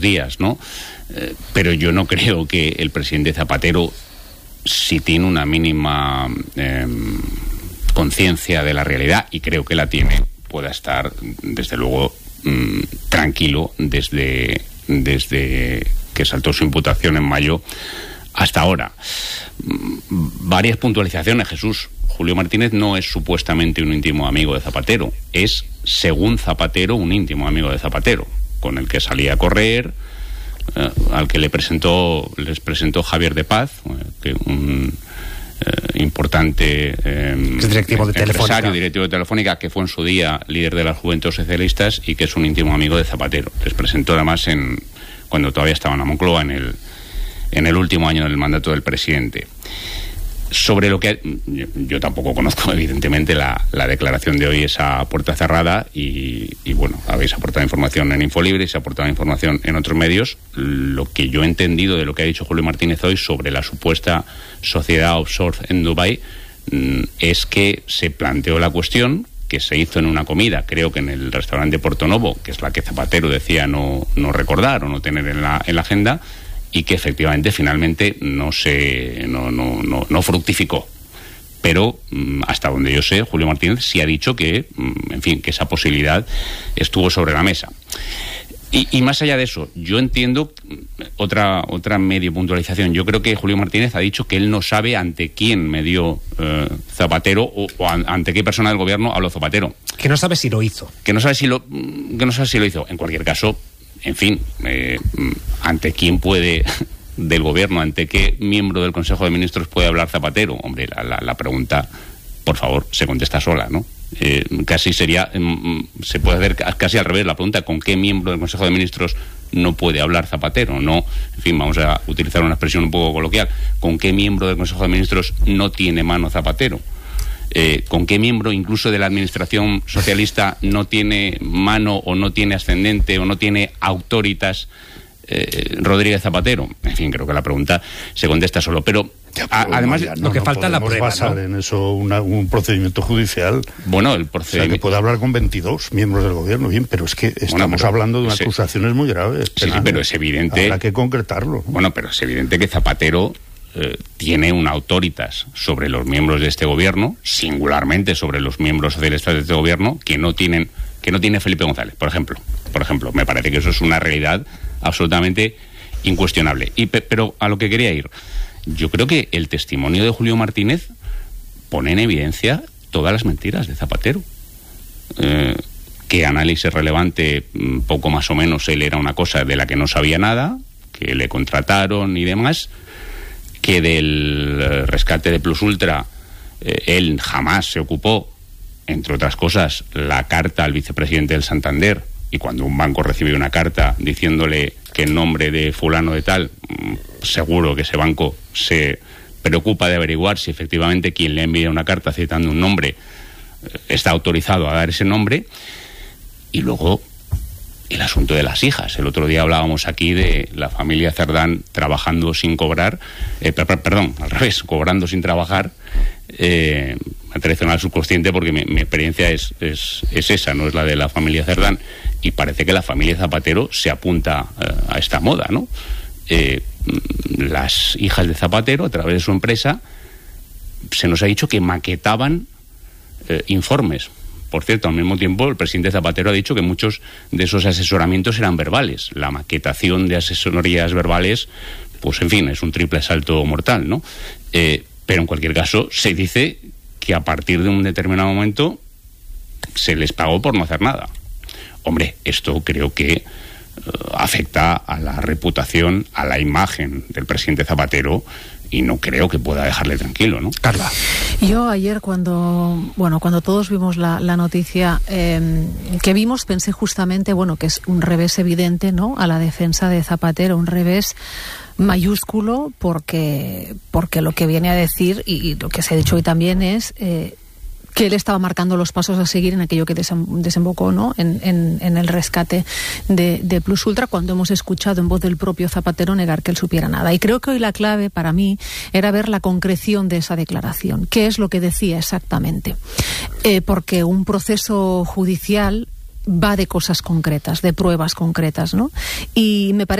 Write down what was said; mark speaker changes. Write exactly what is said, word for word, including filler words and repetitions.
Speaker 1: días, ¿no? Eh, pero yo no creo que el presidente Zapatero, si tiene una mínima eh, conciencia de la realidad, y creo que la tiene, pueda estar, desde luego, mmm, tranquilo desde, desde que saltó su imputación en mayo hasta ahora. Varias puntualizaciones, Jesús. Julio Martínez no es supuestamente un íntimo amigo de Zapatero, es, según Zapatero, un íntimo amigo de Zapatero, con el que salía a correr, eh, al que le presentó, les presentó Javier de Paz, eh, que un eh, importante eh,
Speaker 2: directivo de
Speaker 1: empresario,
Speaker 2: Telefónica.
Speaker 1: directivo de Telefónica, que fue en su día líder de las Juventudes Socialistas y que es un íntimo amigo de Zapatero. Les presentó además en cuando todavía estaba en la Moncloa, en el, en el último año del mandato del presidente. Sobre lo que... Yo, yo tampoco conozco, evidentemente, la, la declaración de hoy, esa puerta cerrada, y, y bueno, habéis aportado información en Infolibre y se ha aportado información en otros medios. Lo que yo he entendido de lo que ha dicho Julio Martínez hoy sobre la supuesta sociedad offshore en Dubái mmm, es que se planteó la cuestión, que se hizo en una comida, creo que en el restaurante Porto Novo, que es la que Zapatero decía no, no recordar o no tener en la, en la agenda, y que efectivamente finalmente no se no, no, no, no fructificó. Pero hasta donde yo sé, Julio Martínez sí ha dicho que, en fin, que esa posibilidad estuvo sobre la mesa. Y, y más allá de eso, yo entiendo otra otra medio puntualización. Yo creo que Julio Martínez ha dicho que él no sabe ante quién me dio eh, Zapatero o, o ante qué persona del gobierno habló Zapatero.
Speaker 2: Que no sabe si lo hizo.
Speaker 1: Que no sabe si lo que no sabe si lo hizo. En cualquier caso, en fin, eh, ¿ante quién puede, del gobierno, ante qué miembro del Consejo de Ministros puede hablar Zapatero? Hombre, la, la, la pregunta, por favor, se contesta sola, ¿no? Eh, casi sería, eh, se puede hacer casi al revés la pregunta, ¿con qué miembro del Consejo de Ministros no puede hablar Zapatero? No, en fin, vamos a utilizar una expresión un poco coloquial, ¿con qué miembro del Consejo de Ministros no tiene mano Zapatero? Eh, ¿Con qué miembro incluso de la administración socialista no tiene mano o no tiene ascendente o no tiene autoritas eh, Rodríguez Zapatero? En fin, creo que la pregunta se contesta solo. Pero,
Speaker 3: ya,
Speaker 1: a,
Speaker 3: pero
Speaker 1: además,
Speaker 3: no,
Speaker 2: lo que
Speaker 3: no
Speaker 2: falta es la prueba,
Speaker 3: basar
Speaker 2: ¿no?
Speaker 3: en eso una, un procedimiento judicial.
Speaker 1: Bueno, el
Speaker 3: O sea,
Speaker 1: procedimiento...
Speaker 3: que puede hablar con veintidós miembros del gobierno, bien, pero es que estamos
Speaker 1: Bueno, pero
Speaker 3: hablando de unas
Speaker 1: ese,
Speaker 3: acusaciones muy graves.
Speaker 1: Sí, sí, pero es evidente...
Speaker 3: Habrá que concretarlo, ¿no?
Speaker 1: Bueno, pero es evidente que Zapatero eh, tiene una autoritas sobre los miembros de este gobierno, singularmente sobre los miembros socialistas de este gobierno, que no tienen, que no tiene Felipe González, por ejemplo. Por ejemplo, me parece que eso es una realidad absolutamente incuestionable. Y, pero a lo que quería ir, yo creo que el testimonio de Julio Martínez pone en evidencia todas las mentiras de Zapatero. Eh, que análisis relevante, poco más o menos, él era una cosa de la que no sabía nada, que le contrataron y demás, que del rescate de Plus Ultra eh, él jamás se ocupó, entre otras cosas, la carta al vicepresidente del Santander, y cuando un banco recibe una carta diciéndole que en nombre de fulano de tal, seguro que ese banco se preocupa de averiguar si efectivamente quien le envía una carta citando un nombre está autorizado a dar ese nombre. Y luego el asunto de las hijas. El otro día hablábamos aquí de la familia Cerdán trabajando sin cobrar, eh, perdón, al revés, cobrando sin trabajar. Eh, me ha traicionado el subconsciente porque mi, mi experiencia es, es, es esa, no es la de la familia Cerdán, y parece que la familia Zapatero se apunta eh, a esta moda, ¿no? Eh, las hijas de Zapatero, a través de su empresa, se nos ha dicho que maquetaban eh, informes. Por cierto, al mismo tiempo, el presidente Zapatero ha dicho que muchos de esos asesoramientos eran verbales. La maquetación de asesorías verbales, pues en fin, es un triple salto mortal, ¿no? Eh, pero en cualquier caso, se dice que a partir de un determinado momento se les pagó por no hacer nada. Hombre, esto creo que uh, afecta a la reputación, a la imagen del presidente Zapatero, y no creo que pueda dejarle tranquilo, ¿no?
Speaker 2: Carla.
Speaker 4: Yo ayer cuando, bueno, cuando todos vimos la, la noticia eh, que vimos, pensé justamente, bueno, que es un revés evidente, ¿no?, a la defensa de Zapatero, un revés mayúsculo, porque, porque lo que viene a decir, y, y lo que se ha dicho hoy también, es eh, que él estaba marcando los pasos a seguir en aquello que desembocó, ¿no?, en, en, en el rescate de, de Plus Ultra, cuando hemos escuchado en voz del propio Zapatero negar que él supiera nada. Y creo que hoy la clave para mí era ver la concreción de esa declaración. ¿Qué es lo que decía exactamente? Eh, porque un proceso judicial va de cosas concretas, de pruebas concretas, ¿no? Y me parece